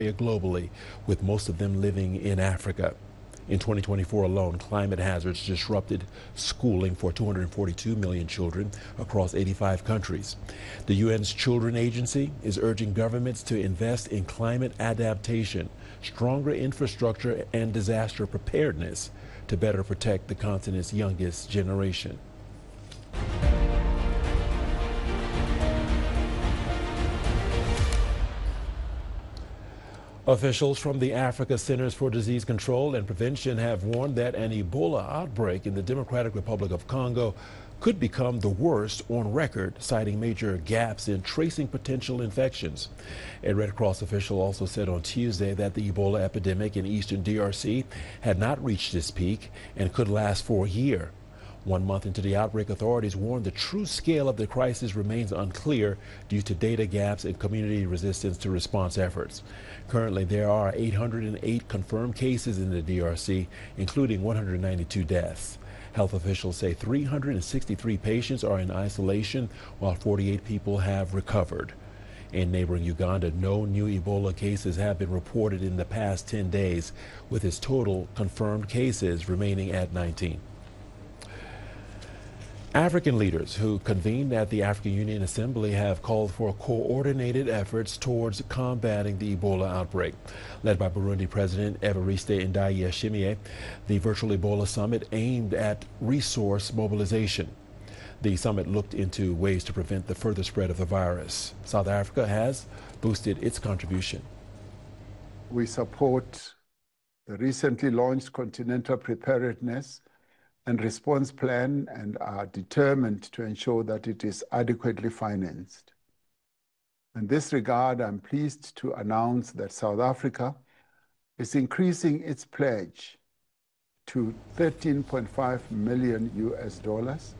globally, with most of them living in Africa. In 2024 alone, climate hazards disrupted schooling for 242 million children across 85 countries. The UN's Children Agency is urging governments to invest in climate adaptation, stronger infrastructure, and disaster preparedness to better protect the continent's youngest generation. Officials from the Africa Centers for Disease Control and Prevention have warned that an Ebola outbreak in the Democratic Republic of Congo could become the worst on record, citing major gaps in tracing potential infections. A Red Cross official also said on Tuesday that the Ebola epidemic in eastern DRC had not reached its peak and could last for a year. 1 month into the outbreak, authorities warned the true scale of the crisis remains unclear due to data gaps and community resistance to response efforts. Currently, there are 808 confirmed cases in the DRC, including 192 deaths. Health officials say 363 patients are in isolation, while 48 people have recovered. In neighboring Uganda, no new Ebola cases have been reported in the past 10 days, with its total confirmed cases remaining at 19. African leaders who convened at the African Union Assembly have called for coordinated efforts towards combating the Ebola outbreak. Led by Burundi President Evariste Ndayishimiye, the virtual Ebola summit aimed at resource mobilization. The summit looked into ways to prevent the further spread of the virus. South Africa has boosted its contribution. We support the recently launched Continental Preparedness and Response Plan and are determined to ensure that it is adequately financed. In this regard, I'm pleased to announce that South Africa is increasing its pledge to $13.5 million US.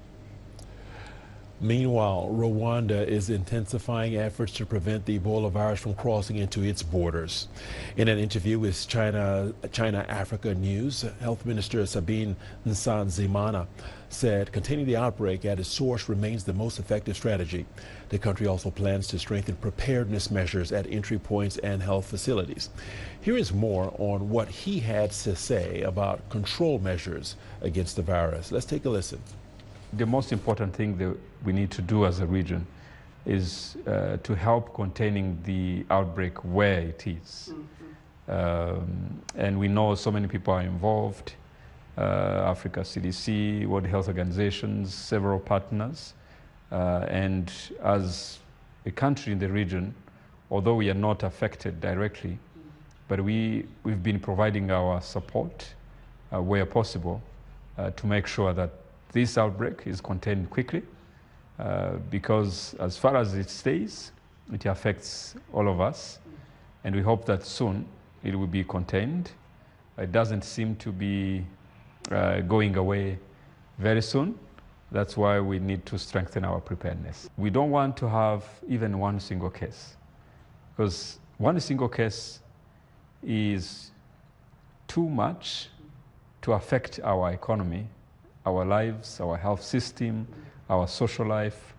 Meanwhile, Rwanda is intensifying efforts to prevent the Ebola virus from crossing into its borders. In an interview with China Africa News, Health Minister Sabin Nsanzimana said containing the outbreak at its source remains the most effective strategy. The country also plans to strengthen preparedness measures at entry points and health facilities. Here is more on what he had to say about control measures against the virus. Let's take a listen. The most important thing that we need to do as a region is to help containing the outbreak where it is. And we know so many people are involved, Africa CDC, World Health Organizations, several partners. And as a country in the region, although we are not affected directly, but we've been providing our support where possible to make sure that this outbreak is contained quickly because as far as it stays, it affects all of us. And we hope that soon it will be contained. It doesn't seem to be going away very soon. That's why we need to strengthen our preparedness. We don't want to have even one single case, because one single case is too much to affect our economy, our lives, our health system, our social life.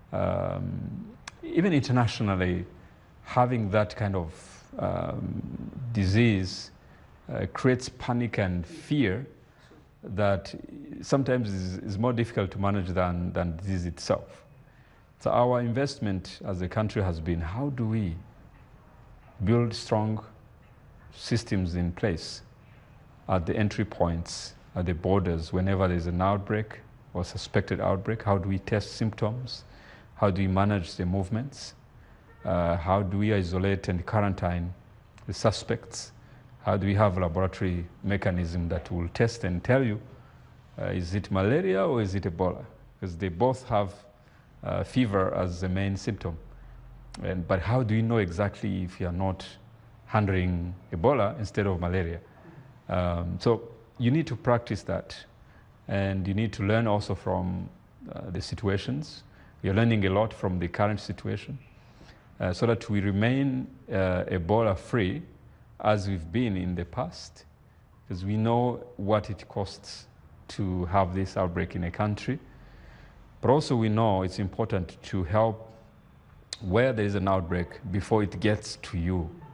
Even internationally, having that kind of disease creates panic and fear that sometimes is more difficult to manage than disease itself. So our investment as a country has been, how do we build strong systems in place at the entry points, at the borders, whenever there's an outbreak or suspected outbreak? How do we test symptoms? How do we manage the movements? How do we isolate and quarantine the suspects? How do we have a laboratory mechanism that will test and tell you, is it malaria or is it Ebola? Because they both have fever as the main symptom. But how do you know exactly if you're not handling Ebola instead of malaria? So you need to practice that, and you need to learn also from the situations. You're learning a lot from the current situation so that we remain Ebola-free as we've been in the past, because we know what it costs to have this outbreak in a country. But also we know it's important to help where there is an outbreak before it gets to you.